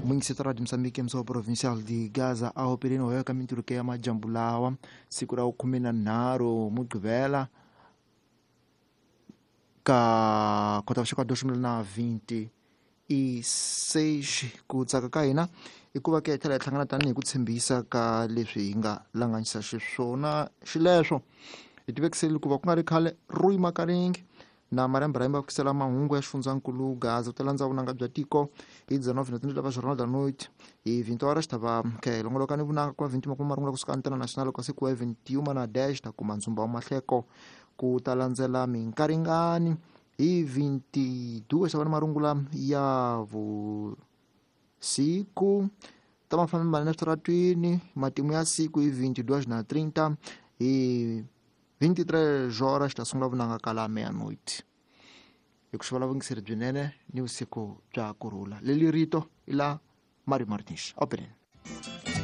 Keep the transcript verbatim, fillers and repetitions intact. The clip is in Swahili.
Muingiseta Radio Msambiki msoa provincial de Gaza ao perino weka minturuke ya majambulawa siku ra kumi na nharhu mugqivela ka Khotavuxika dois mil na vinte e seis ku tsaka ka hina i ku va ke tlhela hi hlangana tanihi ku tshembisa ka leswi hi nga langanyisa xiswona xileswo hi tivekiseli ku va ku nga ri khale Rui Makaringi na Mariam Brahim va fikisela mahungu ya xifundzankulu Gaza ku ta landza vunanga bya tiko hi dzanove na tindlela va Jornal da Noite hi vinto ra xitava ke longoloka ni vunanga kwa vinti makumi marungu kusuka international kwa siku ya vinti uma na dash ta kuma ndzumba wa mahleko ku ta landzela minkaringani hi vinti due xa vana marungula ya vusiku ta mafambi mali na switaratwini matimu ya siku hi vinti due na trinta hi vinte-três horas ta sungula vunanga ka la meia-noite hi ku swi vulavungiseri byinene ni vusiku bya kurhula leli rito i la Mario Martins open